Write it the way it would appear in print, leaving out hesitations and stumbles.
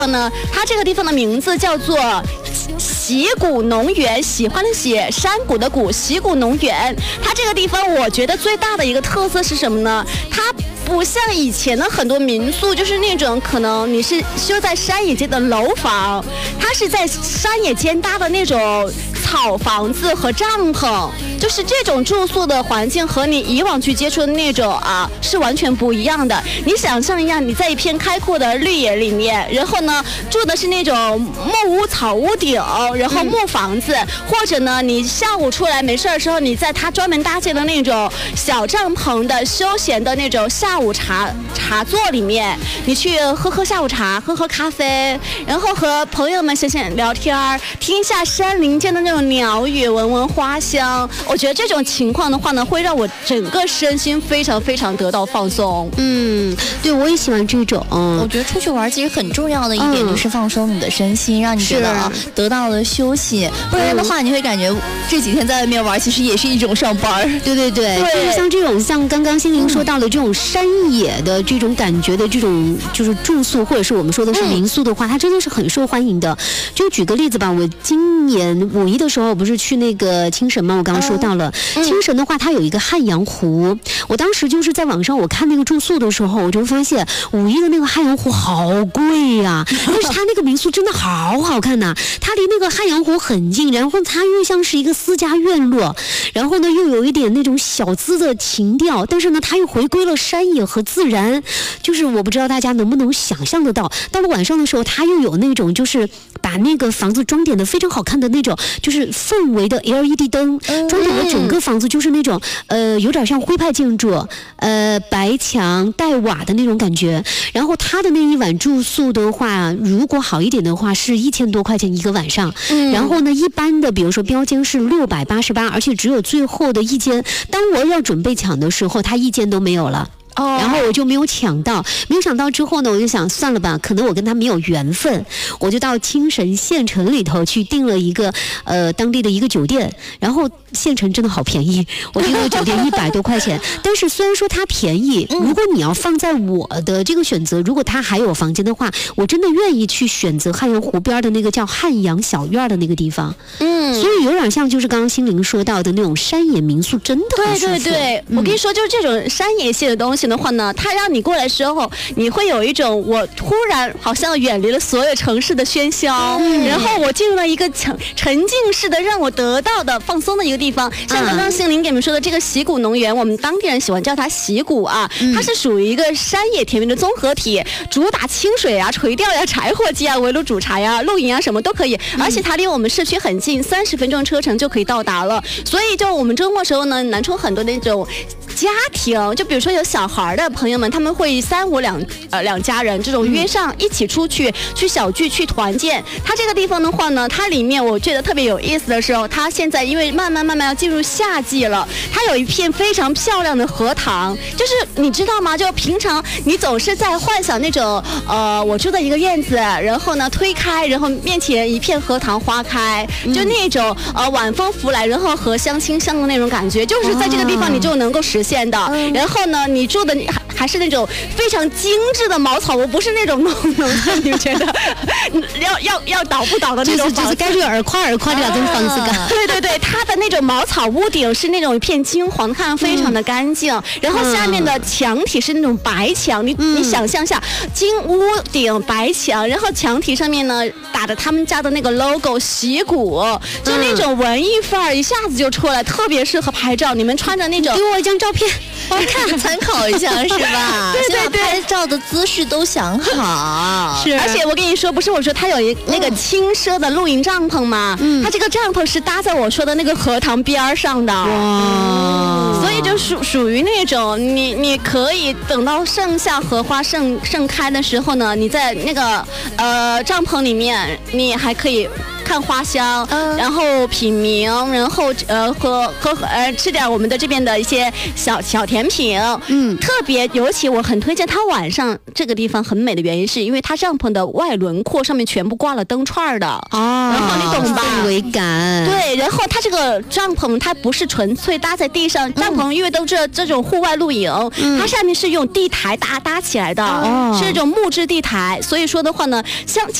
呢，它这个地方的名字叫做喜谷农园，喜欢的喜，山谷的谷，喜谷农园。它这个地方我觉得最大的一个特色是什么呢？它不像以前的很多民宿，就是那种可能你是修在山野间的楼房，它是在山野间搭的那种草房子和帐篷，就是这种住宿的环境和你以往去接触的那种是完全不一样的。你想象一下，你在一片开阔的绿野里面，然后呢住的是那种木屋、草屋顶，然后木房子，或者呢你下午出来没事的时候，你在它专门搭建的那种小帐篷的休闲的那种下午茶座里面，你去喝下午茶，喝咖啡，然后和朋友们闲聊天，听一下山林间的那种鸟语，闻花香。我觉得这种情况的话呢，会让我整个身心非常非常得到放松。 对，我也喜欢这种。 我觉得出去玩其实很重要的一点就是放松你的身心，让你觉得得到了休息。不然的话，你会感觉这几天在外面玩，其实也是一种上班。 对，就是像这种，像刚刚心灵说到的这种山野的这种感觉的这种，就是住宿或者是我们说的是民宿的话，它真的是很受欢迎的。就举个例子吧，我今年5一的时候不是去那个青神吗？我刚刚说到了青神的话，它有一个汉阳湖。我当时就是在网上我看那个住宿的时候，我就发现5一的那个汉阳湖好贵呀，但是它那个民宿真的好好看呐，它离那个汉阳湖很近，然后它又像是一个私家院落，然后呢又有一点那种小资的情调，但是呢它又回归了山野和自然，就是我不知道大家能不能想象得到，到了晚上的时候，它又有那种就是把那个房子装点的非常好看的那种，就是氛围的 LED 灯，装点的整个房子就是那种有点像徽派建筑，白墙带瓦的那种感觉。然后它的那一晚住宿的话，如果好一点的话是1000多块钱一个晚上，然后呢一般的比如说标间是688，而且只有最后的一间，当我要准备抢的时候，它一间都没有了。然后我就没有抢到之后呢，我就想算了吧，可能我跟他没有缘分，我就到青神县城里头去订了一个当地的一个酒店，然后县城真的好便宜，我订了酒店100多块钱，但是虽然说它便宜，如果你要放在我的这个选择，如果它还有房间的话，我真的愿意去选择汉阳湖边的那个叫汉阳小院的那个地方。所以有点像就是刚刚心灵说到的那种山野民宿，真的很舒服。 对，我跟你说，就是这种山野性的东西的话呢，它让你过来的时候，你会有一种我突然好像远离了所有城市的喧嚣，然后我进入了一个沉浸式的让我得到的放松的一个地方。像刚刚心灵给你们说的这个喜谷农园，我们当地人喜欢叫它喜谷它是属于一个山野田园的综合体，主打清水垂钓柴火鸡围炉煮茶露营什么都可以，而且它离我们市区很近，30分钟车程就可以到达了。所以就我们周末时候呢，南充很多那种家庭，就比如说有小孩的朋友们，他们会3、5两家人这种约上一起出去小聚去团建。它这个地方的话呢，它里面我觉得特别有意思的时候，它现在因为慢慢要进入夏季了，它有一片非常漂亮的荷塘，就是你知道吗？就平常你总是在幻想那种我住的一个院子，然后呢推开，然后面前一片荷塘花开，就那种晚风拂来，然后荷香清香的那种感觉，就是在这个地方你就能够实现的。然后呢，你住的还是那种非常精致的茅草屋，不是那种农村，你们觉得要倒不倒的那种房子， 就是盖住耳夸这两栋房子干。 对，它的那种茅草屋顶是那种一片金黄，看非常的干净，然后下面的墙体是那种白墙，你想象下，金屋顶白墙，然后墙体上面呢打着他们家的那个 logo 喜谷，就那种文艺范儿一下子就出来，特别适合拍照。你们穿着那种， 给我一张照片， 我看参考一下是吧？ 对， 拍照的姿势都想好。 是，而且我跟你说，不是我说它有那个轻奢的露营帐篷吗？它这个帐篷是搭在我说的那个荷塘边上的，所以就属于那种你可以等到盛夏荷花盛开的时候呢，你在那个帐篷里面，你还可以看花香，然后品茗，然后吃点我们的这边的一些小甜品，特别尤其我很推荐它晚上这个地方很美的原因，是因为它帐篷的外轮廓上面全部挂了灯串的然后你懂吧？ 氛围感。 对，然后它这个帐篷它不是纯粹搭在地上，帐篷因为都是这种户外露营，它上面是用地台搭起来的，是那种木质地台，所以说的话呢，像